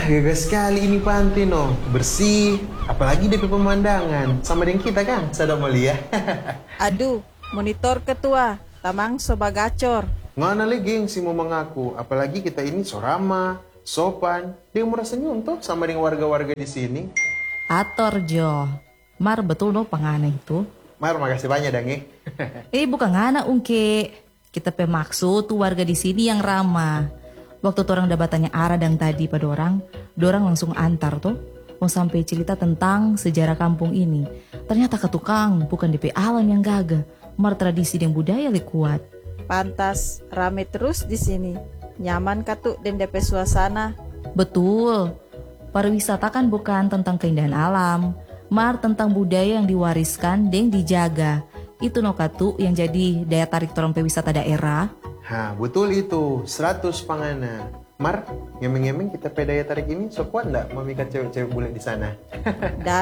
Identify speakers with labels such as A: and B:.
A: Gagas sekali ini pantai no. Bersih, apalagi DP pemandangan. Sama dengan kita kan, sadar mulia.
B: Aduh, monitor ketua, tamang soba gacor.
A: Ngana lagi yang si mau mengaku, apalagi kita ini so ramah, sopan, dia merasa nyuntuk sama dengan warga-warga di sini.
C: Ator Jo, Mar betul no pangana itu.
A: Mar, makasih banyak Dangi.
C: Bukan ngana ungke. Kita pemaksud tuh warga di sini yang ramah. Waktu orang udah bertanya arah dan tadi pada orang langsung antar tuh. Mau sampai cerita tentang sejarah kampung ini. Ternyata ketukang bukan DP alam yang gagah. Mar tradisi dan budaya lebih kuat.
B: Pantas, rame terus di sini. Nyaman katuk dan DP suasana.
C: Betul. Pariwisata kan bukan tentang keindahan alam. Mar tentang budaya yang diwariskan dan dijaga. Itu no katu yang jadi daya tarik orang pewisata daerah.
A: Hah, betul itu, 100 pangana. Mar, ngemeng-ngemeng kita pedaya tarik ini, so kuat nggak memikat cewek-cewek bule di sana?